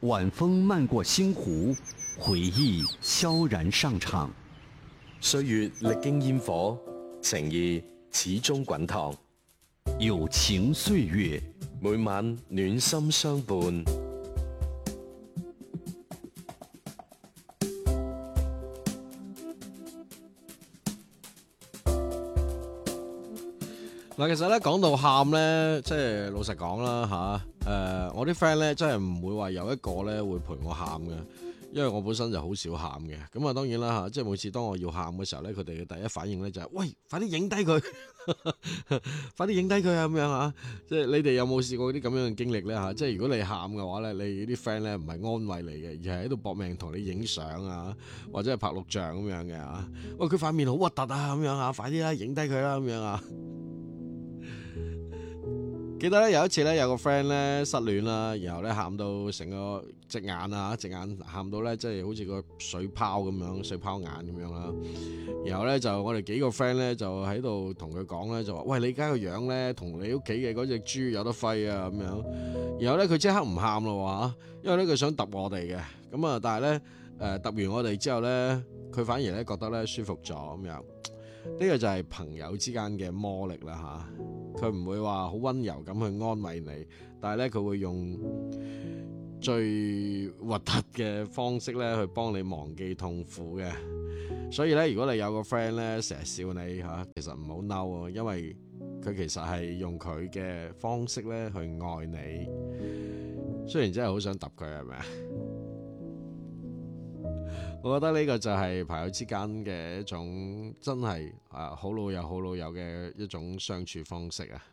晚風漫過星湖，回憶悄然上場。 歲月歷經煙火，情誼始終滾燙。 友情歲月， 每晚暖心相伴。 嗱，其實咧講到喊咧，即係老實講啦嚇，我啲 friend 咧真係唔會話有一個咧會陪我喊嘅，因為我本身就好少喊嘅。咁啊當然啦嚇，即係每次當我要喊嘅時候咧，佢哋嘅第一反應咧就係、喂，快啲影低佢，快啲影低佢啊咁樣嚇。即係你哋有冇試過啲咁樣嘅經歷咧嚇？即係如果你喊嘅話咧，你啲 friend 咧唔係安慰你嘅，而係喺度搏命同你影相啊，或者係拍錄像咁樣嘅嚇。喂，佢塊面好核突啊咁樣嚇，快啲啦，影低佢啦咁樣啊！記得咧有一次咧有個 friend 咧失戀啦，然後咧喊到成個隻眼喊到咧即係好似個水泡咁樣，水泡眼咁樣啦。然後咧就我哋幾個 friend 咧就喺度同佢講咧，就話喂，你而家個樣咧同你屋企嘅嗰隻豬有得揮啊咁樣。然後咧佢即刻唔喊咯嚇，因為咧佢想揼我哋嘅。咁啊但係咧揼完我哋之後咧，佢反而咧覺得咧舒服咗咁樣。呢個就係朋友之間嘅魔力啦嚇，佢唔會話好溫柔咁去安慰你，但係咧佢會用最核突嘅方式咧去幫你忘記痛苦嘅。所以咧，如果你有個 friend 咧成日笑你嚇，其實唔好嬲啊，因為佢其實係用佢嘅方式咧去愛你。雖然真係好想揼佢係咪啊？我覺得呢個就係朋友之間嘅一種真係好老友嘅一種相處方式啊！